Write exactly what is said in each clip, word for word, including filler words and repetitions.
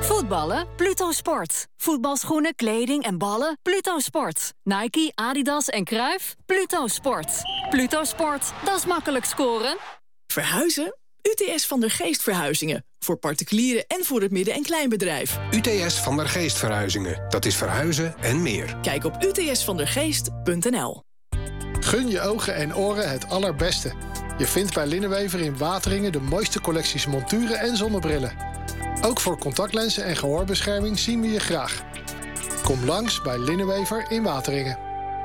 Voetballen? Pluto Sport. Voetbalschoenen, kleding en ballen? Pluto Sport. Nike, Adidas en Cruijff? Pluto Sport. Pluto Sport, dat is makkelijk scoren. Verhuizen? U T S Van der Geest Verhuizingen. Voor particulieren en voor het midden- en kleinbedrijf. U T S Van der Geest Verhuizingen. Dat is verhuizen en meer. Kijk op u t s van der geest punt n l. Gun je ogen en oren het allerbeste. Je vindt bij Linnenwever in Wateringen de mooiste collecties monturen en zonnebrillen. Ook voor contactlenzen en gehoorbescherming zien we je graag. Kom langs bij Linnenwever in Wateringen.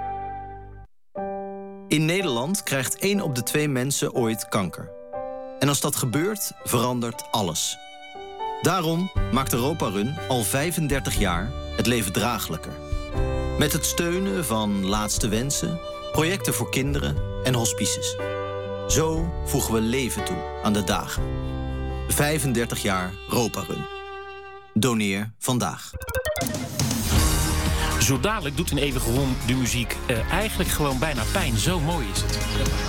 In Nederland krijgt één op de twee mensen ooit kanker. En als dat gebeurt, verandert alles. Daarom maakt Europa Run al vijfendertig jaar het leven draaglijker. Met het steunen van Laatste Wensen, projecten voor kinderen en hospices. Zo voegen we leven toe aan de dagen. vijfendertig jaar Europa Run. Doneer vandaag. Zo dadelijk doet een eeuwige roem de muziek uh, eigenlijk gewoon bijna pijn. Zo mooi is het.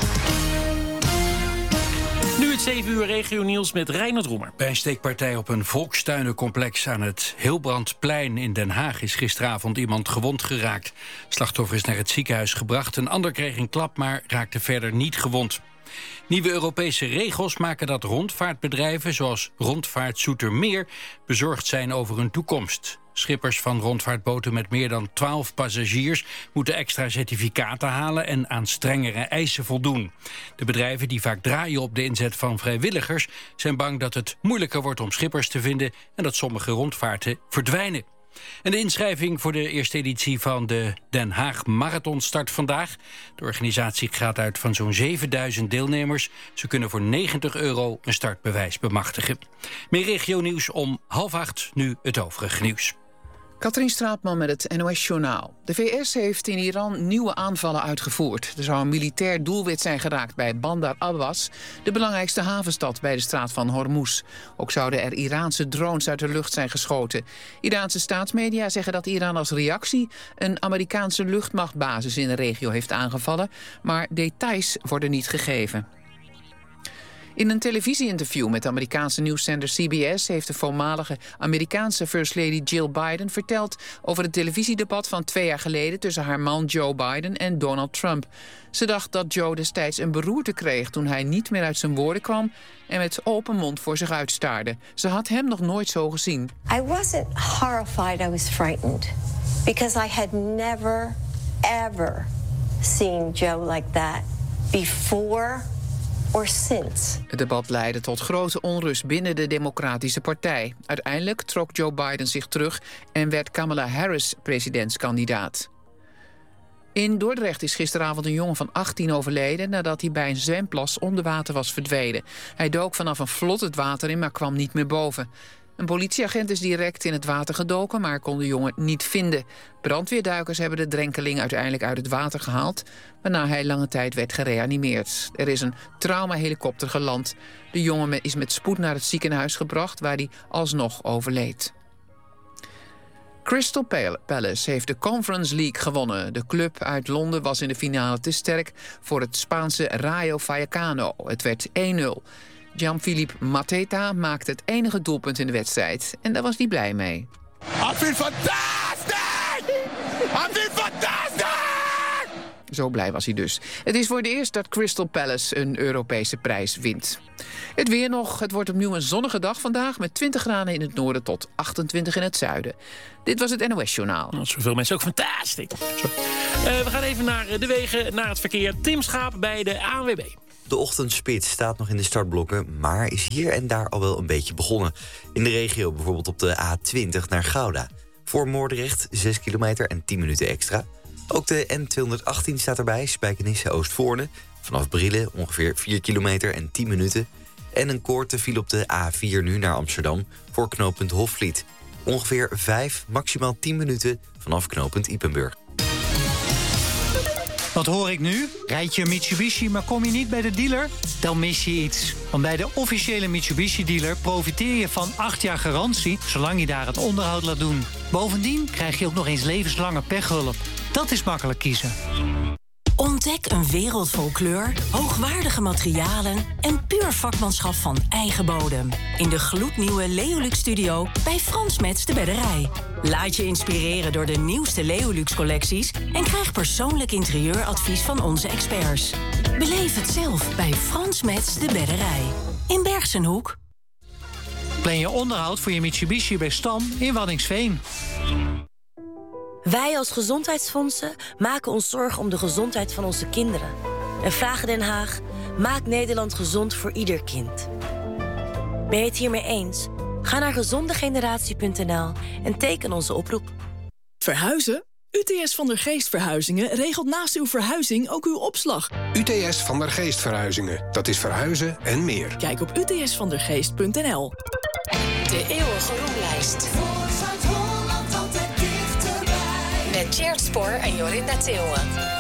Nu het zeven uur regio-nieuws met Reinhard Roemer. Bij een steekpartij op een volkstuinencomplex aan het Hilbrandplein in Den Haag is gisteravond iemand gewond geraakt. Slachtoffer is naar het ziekenhuis gebracht. Een ander kreeg een klap, maar raakte verder niet gewond. Nieuwe Europese regels maken dat rondvaartbedrijven zoals Rondvaart Zoetermeer bezorgd zijn over hun toekomst. Schippers van rondvaartboten met meer dan twaalf passagiers moeten extra certificaten halen en aan strengere eisen voldoen. De bedrijven die vaak draaien op de inzet van vrijwilligers zijn bang dat het moeilijker wordt om schippers te vinden en dat sommige rondvaarten verdwijnen. En de inschrijving voor de eerste editie van de Den Haag Marathon start vandaag. De organisatie gaat uit van zo'n zevenduizend deelnemers. Ze kunnen voor negentig euro een startbewijs bemachtigen. Meer regionieuws om half acht, nu het overige nieuws. Katrien Straatman met het N O S-journaal. De V S heeft in Iran nieuwe aanvallen uitgevoerd. Er zou een militair doelwit zijn geraakt bij Bandar Abbas, de belangrijkste havenstad bij de straat van Hormuz. Ook zouden er Iraanse drones uit de lucht zijn geschoten. Iraanse staatsmedia zeggen dat Iran als reactie een Amerikaanse luchtmachtbasis in de regio heeft aangevallen, maar details worden niet gegeven. In een televisieinterview met de Amerikaanse nieuwszender C B S heeft de voormalige Amerikaanse First Lady Jill Biden verteld over het televisiedebat van twee jaar geleden tussen haar man Joe Biden en Donald Trump. Ze dacht dat Joe destijds een beroerte kreeg toen hij niet meer uit zijn woorden kwam en met open mond voor zich uitstaarde. Ze had hem nog nooit zo gezien. I wasn't horrified, I was frightened. Because I had never, ever seen Joe like that before or since. Het debat leidde tot grote onrust binnen de Democratische Partij. Uiteindelijk trok Joe Biden zich terug en werd Kamala Harris presidentskandidaat. In Dordrecht is gisteravond een jongen van achttien overleden nadat hij bij een zwemplas onder water was verdwenen. Hij dook vanaf een vlot het water in, maar kwam niet meer boven. Een politieagent is direct in het water gedoken, maar kon de jongen niet vinden. Brandweerduikers hebben de drenkeling uiteindelijk uit het water gehaald, waarna hij lange tijd werd gereanimeerd. Er is een traumahelikopter geland. De jongen is met spoed naar het ziekenhuis gebracht, waar hij alsnog overleed. Crystal Palace heeft de Conference League gewonnen. De club uit Londen was in de finale te sterk voor het Spaanse Rayo Vallecano. Het werd één nul. Gianfilippe Mateta maakte het enige doelpunt in de wedstrijd. En daar was hij blij mee. I feel fantastic! I feel fantastic! Zo blij was hij dus. Het is voor het eerst dat Crystal Palace een Europese prijs wint. Het weer nog. Het wordt opnieuw een zonnige dag vandaag met twintig graden in het noorden tot achtentwintig in het zuiden. Dit was het N O S-journaal. Dat is voor veel mensen ook fantastisch. Uh, we gaan even naar de wegen, naar het verkeer. Tim Schaap bij de A N W B. De ochtendspits staat nog in de startblokken, maar is hier en daar al wel een beetje begonnen. In de regio bijvoorbeeld op de A twintig naar Gouda. Voor Moordrecht zes kilometer en tien minuten extra. Ook de N tweehonderdachttien staat erbij, Spijkenisse-Oostvoorne. Vanaf Brille ongeveer vier kilometer en tien minuten. En een korte file op de A vier nu naar Amsterdam voor knooppunt Hofvliet. Ongeveer vijf, maximaal tien minuten vanaf knooppunt Ypenburg. Wat hoor ik nu? Rijd je een Mitsubishi, maar kom je niet bij de dealer? Dan mis je iets. Want bij de officiële Mitsubishi-dealer profiteer je van acht jaar garantie, zolang je daar het onderhoud laat doen. Bovendien krijg je ook nog eens levenslange pechhulp. Dat is makkelijk kiezen. Ontdek een wereld vol kleur, hoogwaardige materialen en puur vakmanschap van eigen bodem. In de gloednieuwe Leolux Studio bij Frans Mets de Bedderij. Laat je inspireren door de nieuwste Leolux-collecties en krijg persoonlijk interieuradvies van onze experts. Beleef het zelf bij Frans Mets de Bedderij. In Bergsenhoek. Plan je onderhoud voor je Mitsubishi bij Stam in Waddinxveen. Wij als gezondheidsfondsen maken ons zorgen om de gezondheid van onze kinderen. En vragen Den Haag, maak Nederland gezond voor ieder kind. Ben je het hiermee eens? Ga naar gezondegeneratie punt n l en teken onze oproep. Verhuizen? U T S van der Geest Verhuizingen regelt naast uw verhuizing ook uw opslag. U T S van der Geest Verhuizingen. Dat is verhuizen en meer. Kijk op u t s van der geest punt n l. De eeuwige roemlijst. Voor Zuid-Holland altijd dichterbij. Met Tjeerd Spoor en Jorinda Theeuwen.